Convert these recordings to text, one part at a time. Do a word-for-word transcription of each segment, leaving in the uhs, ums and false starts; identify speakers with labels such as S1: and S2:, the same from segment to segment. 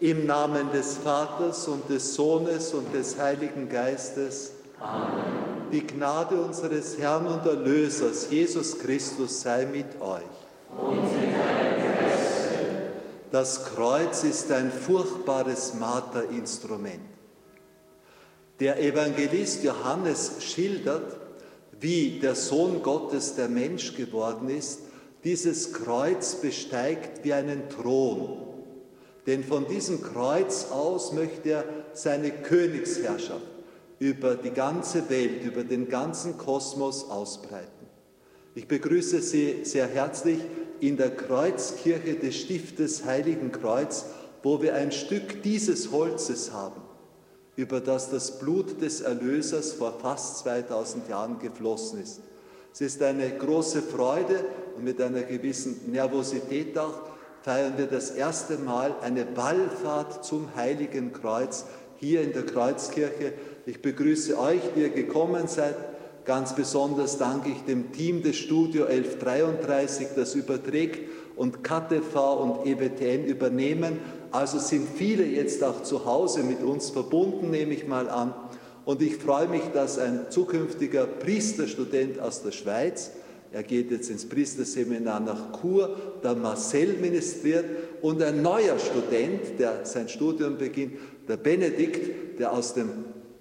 S1: Im Namen des Vaters und des Sohnes und des Heiligen Geistes. Amen. Die Gnade unseres Herrn und Erlösers, Jesus Christus, sei mit euch.
S2: Und mit deinem Geiste.
S1: Das Kreuz ist ein furchtbares Marterinstrument. Der Evangelist Johannes schildert, wie der Sohn Gottes, der Mensch geworden ist, dieses Kreuz besteigt wie einen Thron. Denn von diesem Kreuz aus möchte er seine Königsherrschaft über die ganze Welt, über den ganzen Kosmos ausbreiten. Ich begrüße Sie sehr herzlich in der Kreuzkirche des Stiftes Heiligen Kreuz, wo wir ein Stück dieses Holzes haben, über das das Blut des Erlösers vor fast zweitausend Jahren geflossen ist. Es ist eine große Freude und mit einer gewissen Nervosität auch feiern wir das erste Mal eine Wallfahrt zum Heiligen Kreuz hier in der Kreuzkirche. Ich begrüße euch, die ihr gekommen seid. Ganz besonders danke ich dem Team des Studio elf dreiunddreißig, das überträgt und K T V und E W T N übernehmen. Also sind viele jetzt auch zu Hause mit uns verbunden, nehme ich mal an. Und ich freue mich, dass ein zukünftiger Priesterstudent aus der Schweiz, er geht jetzt ins Priesterseminar nach Chur, der Marcel ministriert, und ein neuer Student, der sein Studium beginnt, der Benedikt, der aus dem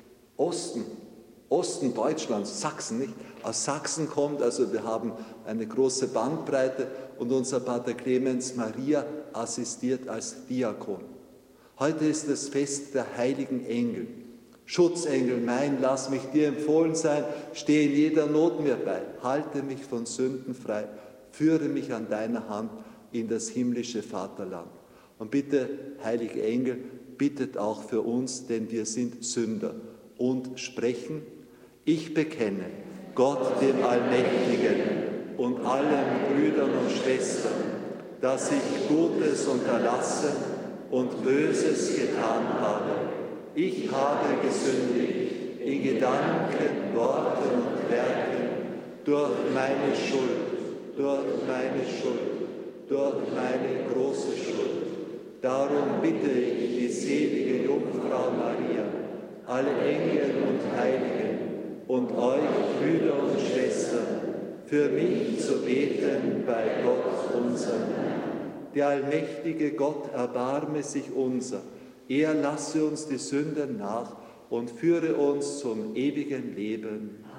S1: Osten, Osten Deutschlands, Sachsen, nicht? Aus Sachsen kommt. Also wir haben eine große Bandbreite und unser Pater Clemens Maria assistiert als Diakon. Heute ist das Fest der heiligen Engel. Schutzengel mein, lass mich dir empfohlen sein, stehe in jeder Not mir bei, halte mich von Sünden frei, führe mich an deiner Hand in das himmlische Vaterland. Und bitte, heilige Engel, bittet auch für uns, denn wir sind Sünder, und sprechen: Ich bekenne Gott, dem Allmächtigen, und allen Brüdern und Schwestern, dass ich Gutes unterlassen und Böses getan habe. Ich habe gesündigt in Gedanken, Worten und Werken, durch meine Schuld, durch meine Schuld, durch meine große Schuld. Darum bitte ich die selige Jungfrau Maria, alle Engel und Heiligen und euch, Brüder und Schwestern, für mich zu beten bei Gott, unserem Herrn. Der allmächtige Gott erbarme sich unser. Er lasse uns die Sünden nach und führe uns zum ewigen Leben.